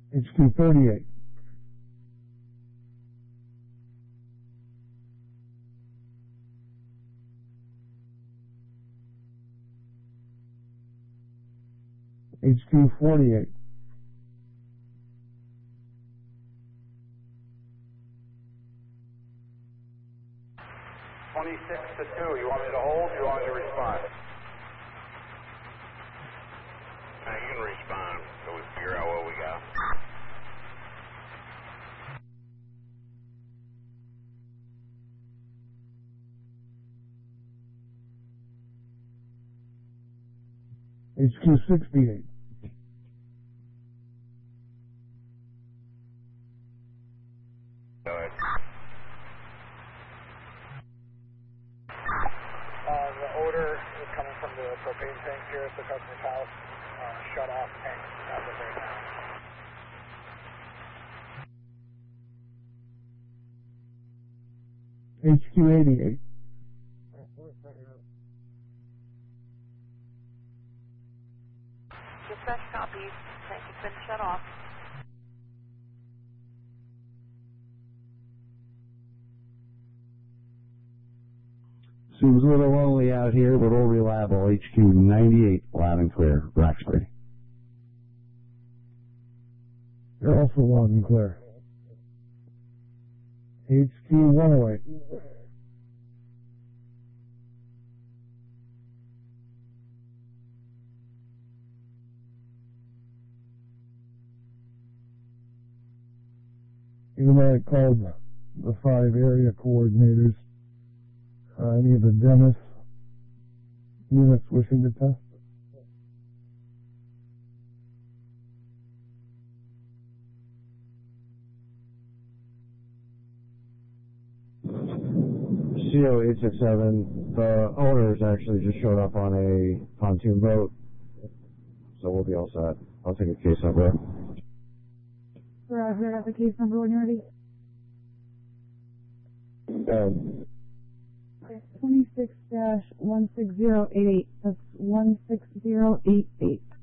HQ 38. HQ 48. To 2, you want me to hold? You want me to respond? You can respond so we figure out what we got. HQ 68. Go ahead. The odor is coming from the propane tank here at the customer's house. Shut off tank as of right now. HQ 88. Dispatch copies. Tank has been shut off. Seems a little lonely out here, but all reliable. HQ 98, loud and clear. Roxbury. You're also loud and clear. HQ 108. Even though I called the 5 area coordinators, any of the Dennis units wishing to test? CO 867, the owners actually just showed up on a pontoon boat, so we'll be all set. I'll take a case number. Roger, I have the case number when you're ready. 26-16088. That's 16088.